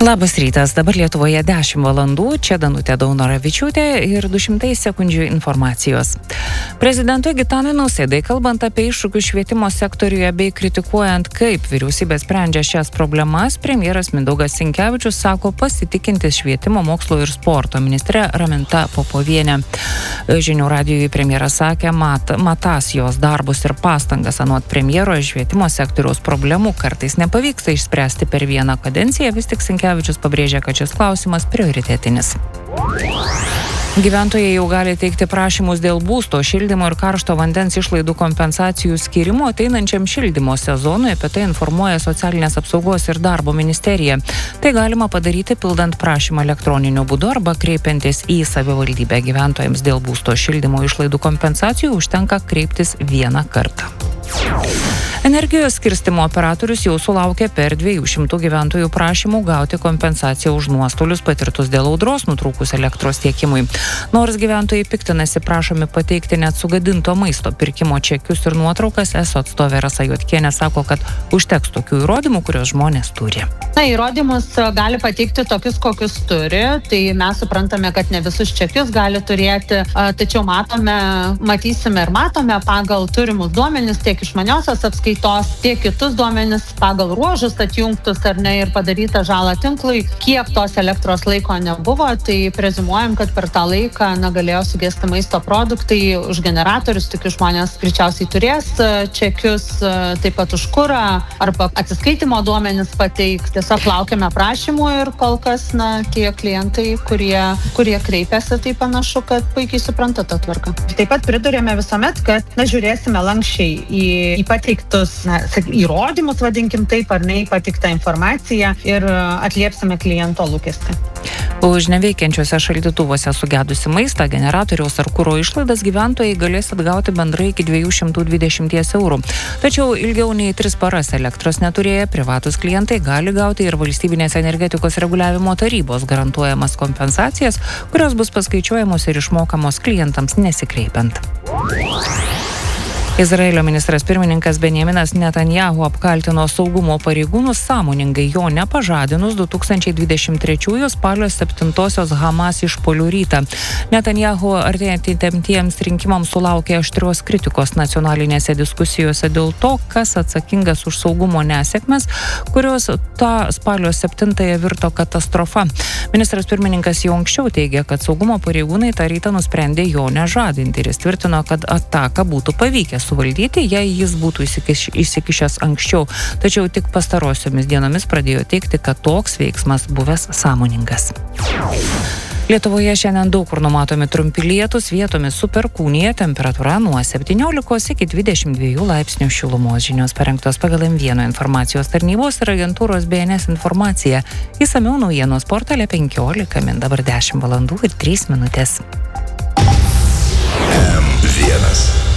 Labas rytas, dabar Lietuvoje 10 valandų, čia Danutė Daunoravičiūtė ir 200 sekundžių informacijos. Prezidentui Gitanui Nausėdai, kalbant apie iššūkius švietimo sektoriuje bei kritikuojant, kaip vyriausybė sprendžia šias problemas, premjeras Mindaugas Sinkevičius sako pasitikintis švietimo, mokslo ir sporto ministrė Raminta Popovienė. Žinių radijui premjeras sakė, matas jos darbus ir pastangas. Anot premjero, švietimo sektoriaus problemų kartais nepavyksta išspręsti per vieną kadenciją, vis tik Sinkevičius pabrėžia, kad šis klausimas prioritetinis. Gyventojai jau gali teikti prašymus dėl būsto, šildymo ir karšto vandens išlaidų kompensacijų skyrimo ateinančiam šildymo sezonui, apie tai informuoja Socialinės apsaugos ir darbo ministerija. Tai galima padaryti pildant prašymą elektroniniu būdu arba kreipiantis į savivaldybę. Gyventojams dėl būsto šildymo išlaidų kompensacijų užtenka kreiptis vieną kartą. Energijos skirstymo operatorius jau sulaukė per 200 gyventojų prašymų gauti kompensaciją už nuostolius patirtus dėl audros nutrūkus elektros tiekimui. Nors gyventojai piktinasi, prašomi pateikti net sugadinto maisto pirkimo čekius ir nuotraukas, ESO atstovė Rasa Juodkienė sako, kad užteks tokių įrodymų, kuriuos žmonės turi. Įrodymus gali pateikti tokius, kokius turi, tai mes suprantame, kad ne visus čekius gali turėti, tačiau matysime ir matome pagal turimus duomenis tiek išmaniosios apskaitos, tiek kitus duomenis pagal ruožus atjungtus ar ne ir padarytą žalą tinklui, kiek tos elektros laiko nebuvo, tai prezimuojam, kad per tą laiką galėjo sugesti maisto produktai, už generatorius tik žmonės greičiausiai turės čekius, taip pat už kurą arba atsiskaitimo duomenis pateiks. Tiesiog laukiame prašymų ir kol kas tie klientai, kurie kreipiasi, tai panašu, kad puikiai supranta tą tvarką. Taip pat pridurėme visuomet, kad žiūrėsime lanksčiai į pateiktus įrodymus, vadinkim taip, ar ne, į pateiktą informaciją ir atliepsime kliento lūkestį. Už neveikiančiuose šaldytuvuose sugedusi maistą, generatoriaus ar kuro išlaidas gyventojai galės atgauti bendrai iki 220 eurų. Tačiau ilgiau nei 3 paras elektros neturėję privatus klientai gali gauti ir Valstybinės energetikos reguliavimo tarybos garantuojamas kompensacijas, kurios bus paskaičiuojamos ir išmokamos klientams nesikreipiant. Izraelio ministras pirmininkas Benjaminas Netanjahu apkaltino saugumo pareigūnus sąmoningai jo nepažadinus 2023 spalio 7-osios Hamas išpuolių rytą. Netanjahu artėjantiems rinkimams sulaukė aštrios kritikos nacionalinėse diskusijose dėl to, kas atsakingas už saugumo nesėkmes, kurios tą spalio 7-ąją virto katastrofa. Ministras pirmininkas jau anksčiau teigė, kad saugumo pareigūnai tą rytą nusprendė jo nežadinti ir jis tvirtino, kad ataką būtų pavykę suvaldyti, jei jis būtų įsikišęs anksčiau. Tačiau tik pastarosiomis dienomis pradėjo teigti, kad toks veiksmas buvęs sąmoningas. Lietuvoje šiandien daug kur numatomi trumpi lietūs, vietomis su perkūnija, temperatūra nuo 17 iki 22 laipsnių šilumos. Žinios parengtos pagal M1 informacijos tarnybos ir agentūros BNS informacija. Išsamiau naujienos portale 15 min. Dabar 10 valandų ir 3 minutės. M1